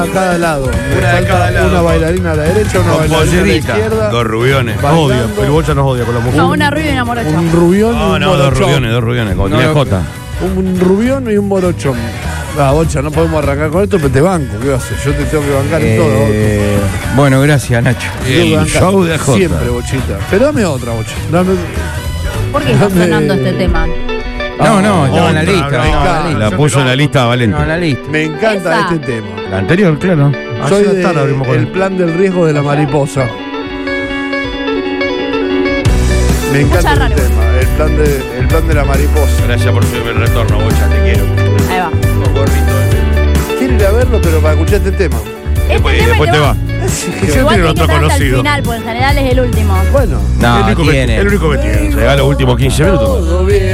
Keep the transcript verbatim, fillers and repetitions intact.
A cada lado. Me Una de falta cada lado. Una bailarina a la derecha, una Con bailarina a la pollerita. izquierda. Dos rubiones. Bailando. Odia, el Bocha nos odia con la mujer. No, una rubia y una morocha. Un rubión y No, un no, dos morochón. rubiones, dos rubiones. Como No, tenía no. J. Un rubión y un morochón. Ah, Bocha, no podemos arrancar con esto, pero te banco. ¿Qué vas a hacer? Yo te tengo que bancar en todo. Eh, bueno, gracias, Nacho. Te tengo que El bancar. show de J. Siempre, Bochita. Pero dame otra, Bocha. Dame... ¿Por qué está Dame- sonando este tema? No, no, estaba en la otra, lista. no, estaba en la lista. La puso en la lista Valente. No, en la lista. Me encanta Esa. este tema. La anterior, claro. Soy Ayer de tarde abrimos con el él. plan del riesgo de la mariposa. Me encanta Escucha el raro. tema. El plan de, el plan de la mariposa. Gracias por subirme el retorno, Bocha, te quiero. Ahí va. Un gorrito de- Quiero ir a verlo, pero para escuchar este tema. Este Después, y tema después que te va- va. Igual tiene tiene que otro estar hasta el conocido. final, porque en general es el último. Bueno, No, el único que, tiene. el único que tiene. Se da los últimos quince minutos. todo bien.